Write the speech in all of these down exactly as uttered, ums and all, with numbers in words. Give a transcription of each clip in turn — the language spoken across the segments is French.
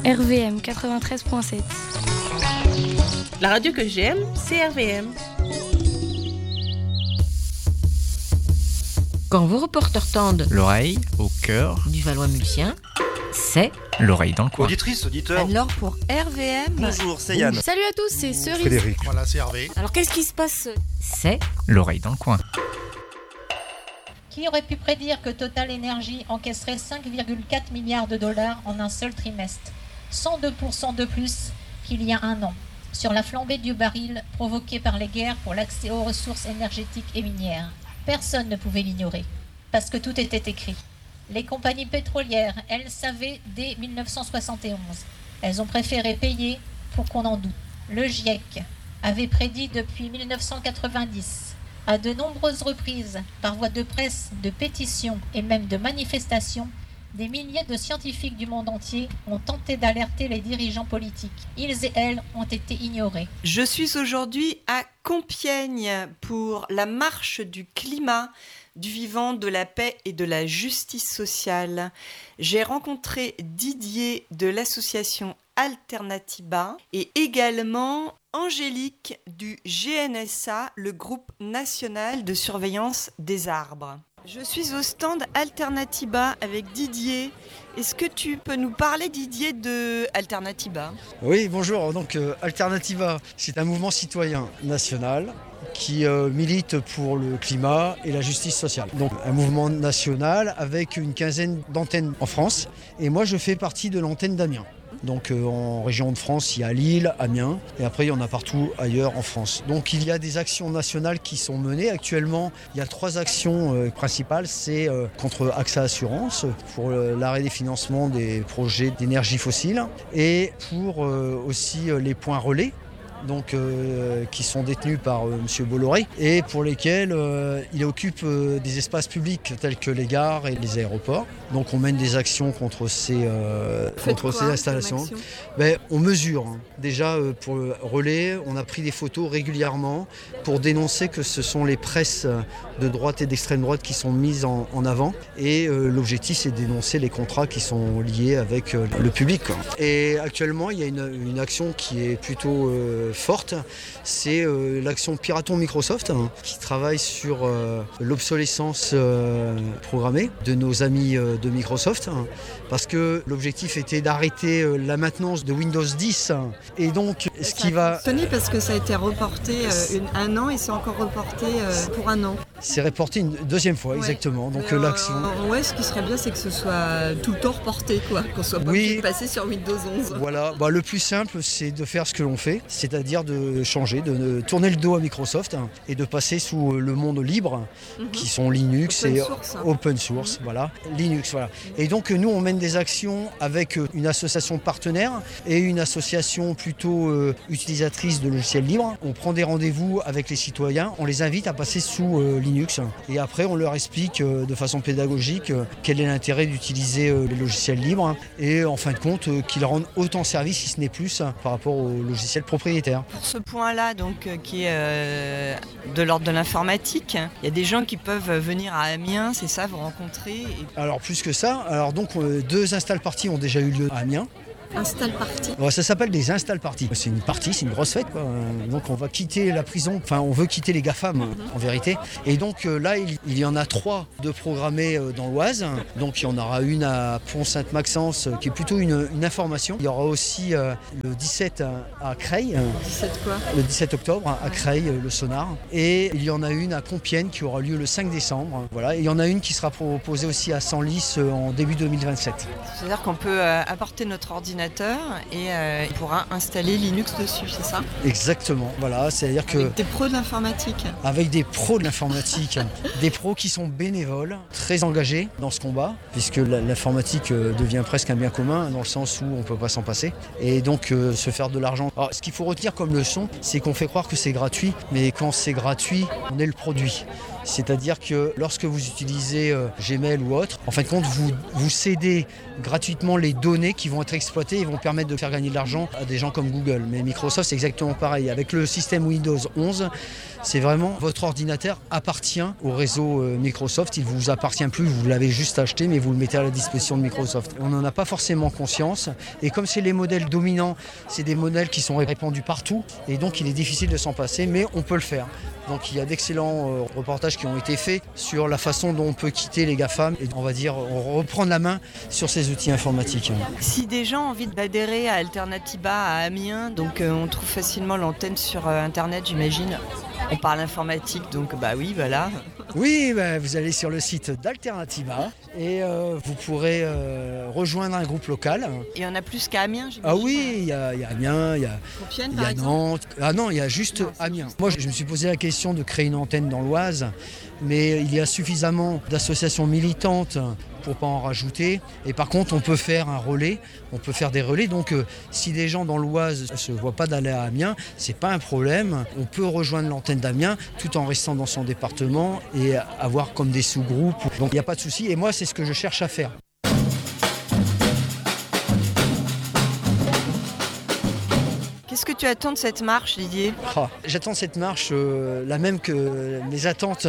R V M quatre-vingt-treize virgule sept. La radio que j'aime, c'est R V M. Quand vos reporters tendent l'oreille au cœur du Valois-Mulsien, c'est l'oreille dans le coin. Auditrice, auditeur. Alors pour R V M... Bonjour, c'est Yann. Salut à tous, c'est Cerise. Frédéric. Voilà, c'est Hervé. Alors qu'est-ce qui se passe ? C'est l'oreille dans le coin. Qui aurait pu prédire que Total Energy encaisserait cinq virgule quatre milliards de dollars en un seul trimestre, cent deux pour cent de plus qu'il y a un an, sur la flambée du baril provoquée par les guerres pour l'accès aux ressources énergétiques et minières. Personne ne pouvait l'ignorer, parce que tout était écrit. Les compagnies pétrolières, elles savaient dès mille neuf cent soixante et onze. Elles ont préféré payer pour qu'on en doute. Le GIEC avait prédit depuis mille neuf cent quatre-vingt-dix, à de nombreuses reprises, par voie de presse, de pétitions et même de manifestations, des milliers de scientifiques du monde entier ont tenté d'alerter les dirigeants politiques. Ils et elles ont été ignorés. Je suis aujourd'hui à Compiègne pour la marche du climat, du vivant, de la paix et de la justice sociale. J'ai rencontré Didier de l'association Alternatiba et également Angélique du G N S A, le groupe national de surveillance des arbres. Je suis au stand Alternatiba avec Didier. Est-ce que tu peux nous parler, Didier, de Alternatiba ? Oui, bonjour. Donc, euh, Alternatiba, c'est un mouvement citoyen national qui euh, milite pour le climat et la justice sociale. Donc, un mouvement national avec une quinzaine d'antennes en France. Et moi, je fais partie de l'antenne d'Amiens. Donc euh, en région de France, il y a Lille, Amiens, et après il y en a partout ailleurs en France. Donc il y a des actions nationales qui sont menées. Actuellement, il y a trois actions euh, principales. C'est euh, contre AXA Assurance, pour euh, l'arrêt des financements des projets d'énergie fossile, et pour euh, aussi euh, les points relais. Donc, euh, qui sont détenus par euh, M. Bolloré et pour lesquels euh, il occupe euh, des espaces publics tels que les gares et les aéroports. Donc on mène des actions contre ces, euh, contre ces installations. Ben, on mesure. Hein. Déjà euh, pour le relais, on a pris des photos régulièrement pour dénoncer que ce sont les presses de droite et d'extrême droite qui sont mises en, en avant. Et euh, l'objectif, c'est de dénoncer les contrats qui sont liés avec euh, le public. Quoi. Et actuellement, il y a une, une action qui est plutôt euh, forte, c'est euh, l'action Piraton Microsoft hein, qui travaille sur euh, l'obsolescence euh, programmée de nos amis euh, de Microsoft hein, parce que l'objectif était d'arrêter euh, la maintenance de Windows dix hein, et donc ce ça qui va... fonctionné parce que ça a été reporté euh, une, un an et c'est encore reporté euh, pour un an. C'est reporté une deuxième fois, ouais. Exactement. Donc euh, l'action... Euh, ouais, ce qui serait bien, c'est que ce soit tout le temps reporté, quoi, qu'on soit pas obligé de passer sur Windows onze. Voilà, bah, le plus simple, c'est de faire ce que l'on fait, c'est-à-dire c'est-à-dire de changer, de tourner le dos à Microsoft hein, et de passer sous le monde libre mm-hmm. qui sont Linux open et source, hein. open source, mm-hmm. voilà, Linux, voilà. Et donc nous on mène des actions avec une association partenaire et une association plutôt euh, utilisatrice de logiciels libres. On prend des rendez-vous avec les citoyens, on les invite à passer sous euh, Linux et après on leur explique euh, de façon pédagogique euh, quel est l'intérêt d'utiliser euh, les logiciels libres et en fin de compte euh, qu'ils rendent autant service si ce n'est plus hein, par rapport aux logiciels propriétaires. Pour ce point-là, donc, euh, qui est euh, de l'ordre de l'informatique, il y a des gens qui peuvent venir à Amiens, c'est ça, vous rencontrer et... Alors plus que ça, alors donc euh, deux install parties ont déjà eu lieu à Amiens. Install party. Ouais, ça s'appelle des install parties. C'est une partie, c'est une grosse fête quoi. Donc on va quitter la prison, enfin on veut quitter les GAFAM mm-hmm. en vérité. Et donc euh, là il, il y en a trois de programmées euh, dans l'Oise. Donc il y en aura une à Pont-Sainte-Maxence euh, qui est plutôt une, une information. Il y aura aussi euh, le dix-sept à, à Creil. dix-sept quoi ? Le dix-sept octobre à Creil, euh, le sonar. Et il y en a une à Compiègne qui aura lieu le cinq décembre. Voilà. Et il y en a une qui sera proposée aussi à Senlis euh, en début deux mille vingt-sept. C'est-à-dire qu'on peut euh, apporter notre ordinateur et euh, il pourra installer Linux dessus, c'est ça ? Exactement, voilà, c'est-à-dire que... Avec des pros de l'informatique. Avec des pros de l'informatique, des pros qui sont bénévoles, très engagés dans ce combat, puisque l'informatique devient presque un bien commun, dans le sens où on ne peut pas s'en passer, et donc euh, se faire de l'argent. Alors, ce qu'il faut retenir comme leçon, c'est qu'on fait croire que c'est gratuit, mais quand c'est gratuit, on est le produit. C'est-à-dire que lorsque vous utilisez euh, Gmail ou autre, en fin de compte, vous, vous cédez gratuitement les données qui vont être exploitées et vont permettre de faire gagner de l'argent à des gens comme Google. Mais Microsoft, c'est exactement pareil. Avec le système Windows onze, c'est vraiment votre ordinateur appartient au réseau euh, Microsoft. Il ne vous appartient plus, vous l'avez juste acheté, mais vous le mettez à la disposition de Microsoft. On n'en a pas forcément conscience. Et comme c'est les modèles dominants, c'est des modèles qui sont répandus partout. Et donc, il est difficile de s'en passer, mais on peut le faire. Donc il y a d'excellents euh, reportages qui ont été faits sur la façon dont on peut quitter les GAFAM et on va dire on reprendre la main sur ces outils informatiques. Si des gens ont envie d'adhérer à Alternativa à Amiens, donc euh, on trouve facilement l'antenne sur euh, internet, j'imagine. On parle informatique, donc bah oui, voilà. Oui, bah, vous allez sur le site d'Alternativa et euh, vous pourrez euh, rejoindre un groupe local. Il y en a plus qu'à Amiens, j'imagine. Ah oui, il y, y a Amiens, il y a, Compiègne, il y a Nantes. Ah non, il y a juste non, Amiens. Moi, je me suis posé la question de créer une antenne dans l'Oise, mais il y a suffisamment d'associations militantes pour pas en rajouter. Et par contre, on peut faire un relais, on peut faire des relais. Donc, euh, si des gens dans l'Oise ne se voient pas d'aller à Amiens, c'est pas un problème. On peut rejoindre l'antenne d'Amiens tout en restant dans son département et avoir comme des sous-groupes. Donc, il n'y a pas de souci. Et moi, c'est ce que je cherche à faire. Qu'est-ce que tu attends de cette marche, Didier ? oh, J'attends cette marche euh, la même que mes attentes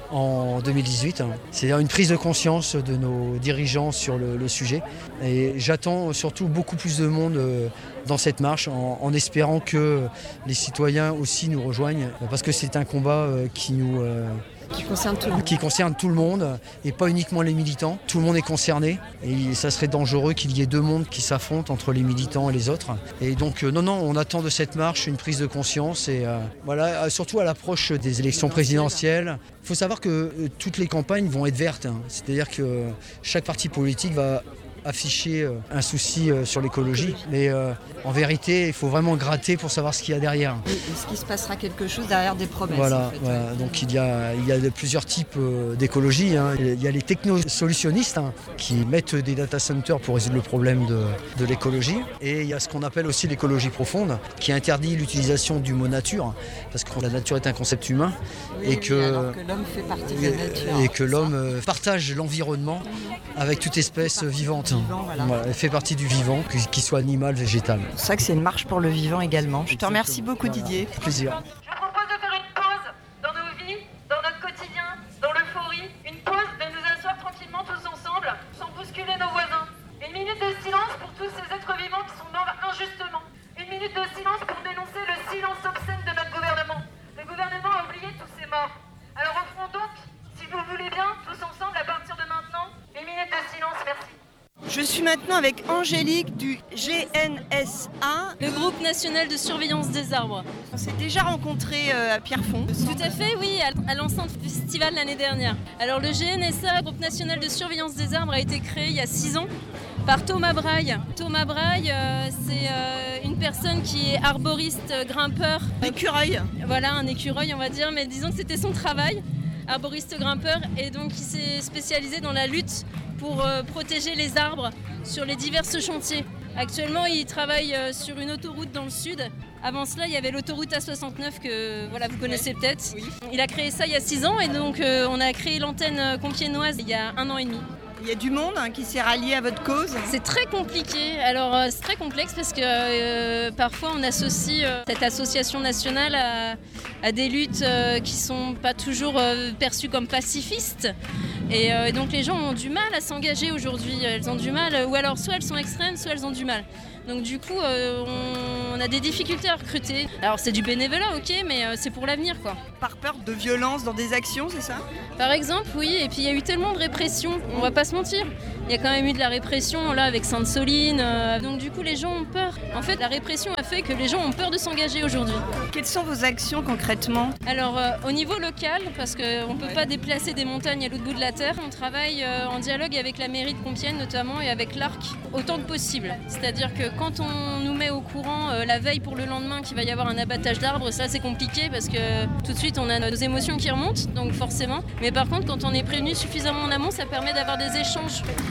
en deux mille dix-huit. Hein. C'est-à-dire une prise de conscience de nos dirigeants sur le, le sujet. Et j'attends surtout beaucoup plus de monde euh, dans cette marche en, en espérant que les citoyens aussi nous rejoignent. Parce que c'est un combat euh, qui nous... Euh, Qui concerne tout le monde. Qui concerne tout le monde et pas uniquement les militants. Tout le monde est concerné et ça serait dangereux qu'il y ait deux mondes qui s'affrontent entre les militants et les autres. Et donc euh, non, non, on attend de cette marche une prise de conscience et euh, voilà, surtout à l'approche des élections présidentielles. Il faut savoir que euh, toutes les campagnes vont être vertes. Hein. C'est-à-dire que euh, chaque parti politique va afficher euh, un souci euh, sur l'écologie. Mais euh, en vérité, il faut vraiment gratter pour savoir ce qu'il y a derrière. Et est-ce qu'il se passera quelque chose derrière des promesses ? Voilà, en fait, voilà. ouais. Donc il y a, il y a de plusieurs types euh, d'écologie. Hein. Il y a les technosolutionnistes hein, qui mettent des data centers pour résoudre le problème de, de l'écologie. Et il y a ce qu'on appelle aussi l'écologie profonde, qui interdit l'utilisation du mot nature, parce que la nature est un concept humain. Oui, et oui, que, alors que l'homme fait partie de la nature. Et que l'homme euh, partage l'environnement avec toute espèce vivante. Vivant, voilà. Voilà, elle fait partie du vivant, qu'il soit animal, végétal. C'est pour ça que c'est une marche pour le vivant également. Je te remercie beaucoup, voilà. Didier. Plaisir. Je vous propose de faire une pause dans nos vies, dans notre quotidien, dans l'euphorie. Une pause de nous asseoir tranquillement tous ensemble, sans bousculer nos voisins. Une minute de silence pour tous ces êtres vivants qui sont morts injustement. Une minute de silence pour dénoncer le silence obscène de notre gouvernement. Le gouvernement a oublié tous ces morts. Alors offrons donc, si vous le voulez bien, tous ensemble à partir de maintenant, une minute de silence, merci. Je suis maintenant avec Angélique du G N S A, le groupe national de surveillance des arbres. On s'est déjà rencontrés euh, à Pierrefonds. Tout à fait, oui, à l'enceinte festival l'année dernière. Alors le G N S A, groupe national de surveillance des arbres, a été créé il y a six ans par Thomas Braille. Thomas Braille, euh, c'est euh, une personne qui est arboriste, grimpeur. Écureuil. Voilà, un écureuil on va dire, mais disons que c'était son travail, arboriste grimpeur, et donc il s'est spécialisé dans la lutte pour euh, protéger les arbres sur les divers chantiers. Actuellement, il travaille euh, sur une autoroute dans le sud. Avant cela, il y avait l'autoroute A soixante-neuf que voilà, vous connaissez ouais. peut-être. Oui. Il a créé ça il y a six ans et donc euh, on a créé l'antenne compiègnoise il y a un an et demi. Il y a du monde hein, qui s'est rallié à votre cause. C'est très compliqué. Alors euh, c'est très complexe parce que euh, parfois on associe euh, cette association nationale à, à des luttes euh, qui sont pas toujours euh, perçues comme pacifistes. Et euh, donc les gens ont du mal à s'engager aujourd'hui. Elles ont du mal, ou alors soit elles sont extrêmes, soit elles ont du mal. Donc du coup, euh, on, on a des difficultés à recruter. Alors c'est du bénévolat, ok, mais euh, c'est pour l'avenir, quoi. Par peur de violence dans des actions, c'est ça ? Par exemple, oui. Et puis il y a eu tellement de répression, on va pas se mentir. Il y a quand même eu de la répression là avec Sainte-Soline. Euh, donc du coup, les gens ont peur. En fait, la répression a fait que les gens ont peur de s'engager aujourd'hui. Quelles sont vos actions concrètement ? Alors euh, au niveau local, parce qu'on ne peut pas déplacer des montagnes à l'autre bout de la terre, on travaille euh, en dialogue avec la mairie de Compiègne notamment et avec l'A R C autant que possible. C'est-à-dire que quand on nous met au courant euh, la veille pour le lendemain qu'il va y avoir un abattage d'arbres, ça c'est compliqué parce que tout de suite on a nos émotions qui remontent, donc forcément. Mais par contre, quand on est prévenu suffisamment en amont, ça permet d'avoir des échanges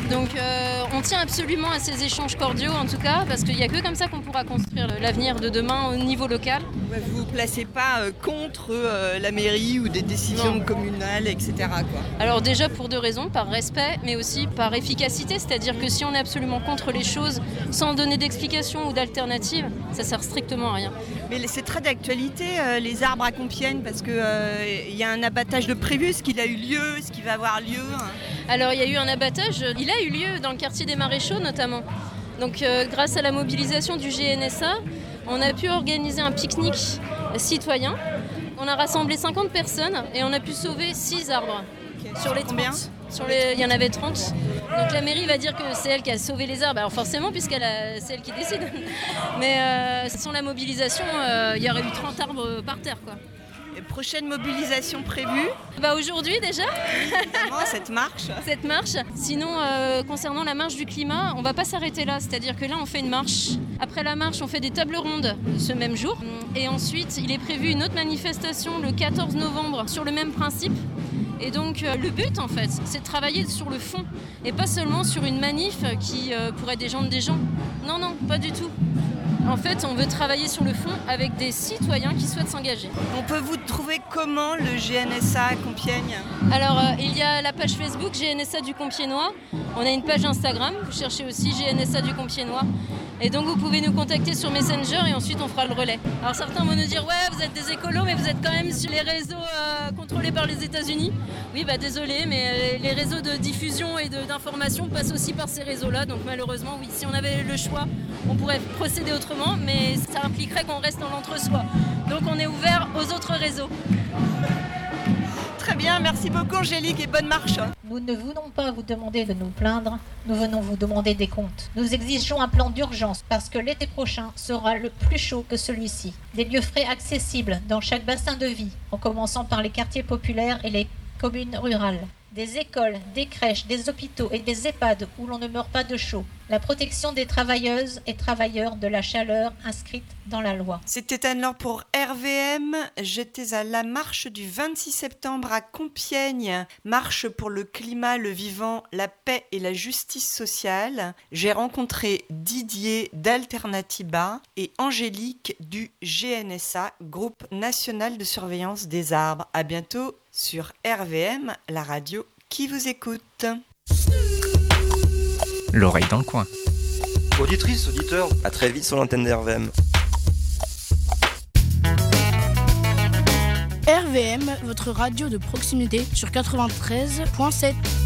Donc euh, on tient absolument à ces échanges cordiaux en tout cas, parce qu'il n'y a que comme ça qu'on pourra construire l'avenir de demain au niveau local. Ouais, vous ne vous placez pas euh, contre euh, la mairie ou des décisions non. communales, et cetera quoi. Alors déjà pour deux raisons, par respect, mais aussi par efficacité, c'est-à-dire que si on est absolument contre les choses sans donner d'explication ou d'alternative, ça sert strictement à rien. Mais c'est très d'actualité euh, les arbres à Compiègne, parce qu'il euh, y a un abattage de prévu, est-ce qu'il a eu lieu, est-ce qu'il va avoir lieu hein? Alors il y a eu un abattage, il a eu lieu dans le quartier des Maréchaux notamment. Donc euh, grâce à la mobilisation du G N S A, on a pu organiser un pique-nique citoyen. On a rassemblé cinquante personnes et on a pu sauver six arbres. Okay. Sur les Combien ? Sur les, il y en avait trente. Donc la mairie va dire que c'est elle qui a sauvé les arbres. Alors forcément, puisqu'elle a, c'est elle qui décide. Mais euh, sans la mobilisation, euh, il y aurait eu trente arbres par terre, quoi. Et prochaine mobilisation prévue ? Bah aujourd'hui déjà. Évidemment, cette marche. Cette marche. Sinon, euh, concernant la marche du climat, on va pas s'arrêter là. C'est-à-dire que là, on fait une marche. Après la marche, on fait des tables rondes ce même jour. Et ensuite, il est prévu une autre manifestation le quatorze novembre sur le même principe. Et donc euh, le but en fait, c'est de travailler sur le fond et pas seulement sur une manif qui euh, pourrait déjouer des gens. Non, non, pas du tout. En fait, on veut travailler sur le fond avec des citoyens qui souhaitent s'engager. On peut vous trouver comment le G N S A à Compiègne ? Alors, euh, il y a la page Facebook G N S A du Compiègnois. On a une page Instagram, vous cherchez aussi G N S A du Compiègnois. Et donc, vous pouvez nous contacter sur Messenger et ensuite, on fera le relais. Alors, certains vont nous dire « Ouais, vous êtes des écolos, mais vous êtes quand même sur les réseaux euh, contrôlés par les États-Unis. » Oui, bah désolé, mais euh, les réseaux de diffusion et de, d'information passent aussi par ces réseaux-là. Donc, malheureusement, oui, si on avait le choix, on pourrait procéder autrement, mais ça impliquerait qu'on reste dans l'entre-soi. Donc on est ouvert aux autres réseaux. Très bien, merci beaucoup Angélique et bonne marche. Nous ne venons pas vous demander de nous plaindre, nous venons vous demander des comptes. Nous exigeons un plan d'urgence parce que l'été prochain sera le plus chaud que celui-ci. Des lieux frais accessibles dans chaque bassin de vie, en commençant par les quartiers populaires et les communes rurales. Des écoles, des crèches, des hôpitaux et des EHPAD où l'on ne meurt pas de chaud. La protection des travailleuses et travailleurs de la chaleur inscrite dans la loi. C'était Anne-Laure pour R V M. J'étais à la marche du vingt-six septembre à Compiègne. Marche pour le climat, le vivant, la paix et la justice sociale. J'ai rencontré Didier d'Alternativa et Angélique du G N S A, Groupe National de Surveillance des Arbres. À bientôt sur R V M, la radio qui vous écoute. L'oreille dans le coin. Auditrice, auditeur, à très vite sur l'antenne de R V M. R V M, votre radio de proximité sur quatre-vingt-treize virgule sept.